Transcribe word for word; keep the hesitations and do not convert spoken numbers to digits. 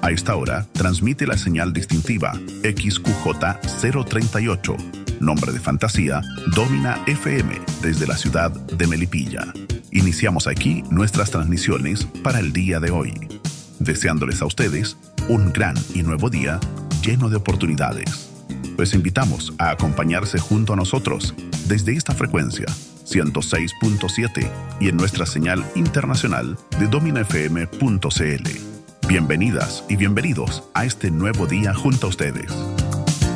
A esta hora transmite la señal distintiva X Q J cero treinta y ocho, nombre de fantasía, Domina F M desde la ciudad de Melipilla. Iniciamos aquí nuestras transmisiones para el día de hoy, deseándoles a ustedes un gran y nuevo día lleno de oportunidades. Les invitamos a acompañarse junto a nosotros desde esta frecuencia ciento seis punto siete y en nuestra señal internacional de domina f m punto c l. Bienvenidas y bienvenidos a este nuevo día junto a ustedes.